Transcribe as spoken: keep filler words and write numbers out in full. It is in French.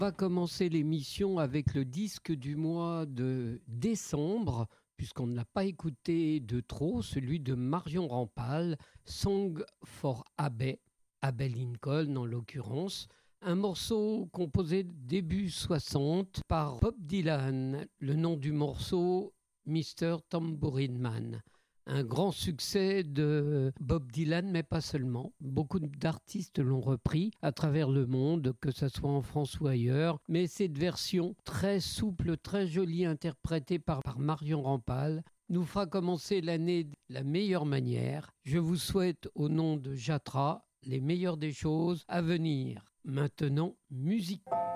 On va commencer l'émission avec le disque du mois de décembre, puisqu'on ne l'a pas écouté de trop, celui de Marion Rampal, Song for Abbey, Abbey Lincoln en l'occurrence. Un morceau composé début soixante par Bob Dylan, le nom du morceau mister Tambourine Man. Un grand succès de Bob Dylan, mais pas seulement. Beaucoup d'artistes l'ont repris à travers le monde, que ce soit en France ou ailleurs. Mais cette version très souple, très jolie, interprétée par, par Marion Rampal, nous fera commencer l'année de la meilleure manière. Je vous souhaite, au nom de Jatra, les meilleures des choses à venir. Maintenant, musique.